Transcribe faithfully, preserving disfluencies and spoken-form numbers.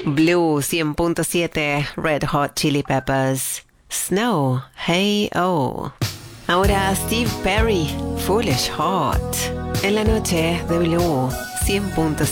Blue cien punto siete, Red Hot Chili Peppers, Snow, Hey Oh. Ahora Steve Perry, Foolish Heart. En la noche de Blue cien punto siete.